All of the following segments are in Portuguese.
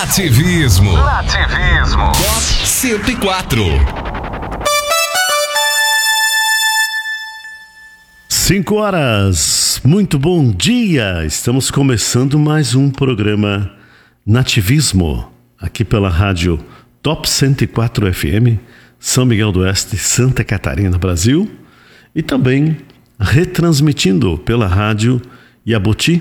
Nativismo. Top 104. 5 horas, muito bom dia! Estamos começando mais um programa Nativismo, aqui pela rádio Top 104 FM, São Miguel do Oeste, Santa Catarina, Brasil, e também retransmitindo pela rádio Yabuti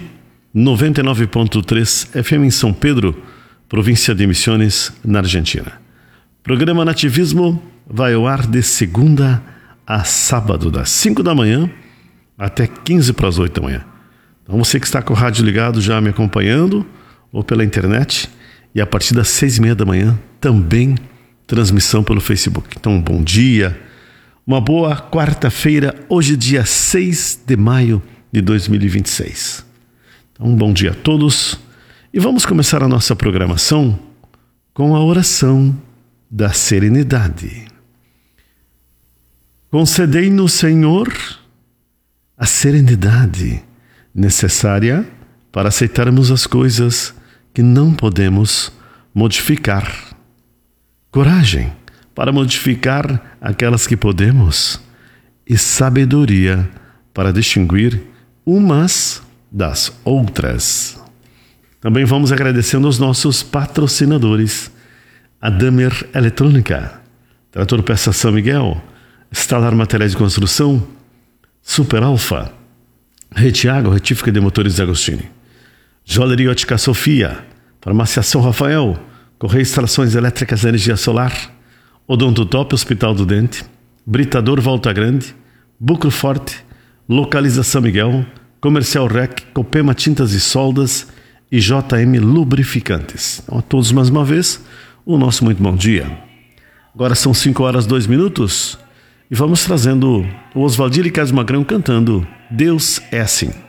99.3 FM em São Pedro, província de Misiones, na Argentina. Programa Nativismo vai ao ar de segunda a sábado, das 5 da manhã até 15 para as 8 da manhã. Então você que está com o rádio ligado já me acompanhando, ou pela internet, e a partir das 6:30 da manhã também transmissão pelo Facebook. Então bom dia, uma boa quarta-feira, hoje dia 6 de maio de 2026. Então bom dia a todos, e vamos começar a nossa programação com a oração da serenidade. Concedei-nos, Senhor, a serenidade necessária para aceitarmos as coisas que não podemos modificar. Coragem para modificar aquelas que podemos. E sabedoria para distinguir umas das outras. Também vamos agradecendo aos nossos patrocinadores. A Damer Eletrônica, Trator Peça São Miguel, Estalar Materiais de Construção, Super Alfa, Retiago, Retífica de Motores Agostini, Joalheria Ótica Sofia, Farmácia São Rafael, Correia Instalações Elétricas de Energia Solar, Odonto Top, Hospital do Dente, Britador Volta Grande, Bucro Forte, Localização Miguel, Comercial Rec, Copema Tintas e Soldas e JM Lubrificantes. Então a todos mais uma vez, o nosso muito bom dia. Agora são 5 horas 2 minutos. E vamos trazendo o Oswaldir e Carlos Magrão cantando Deus é Assim.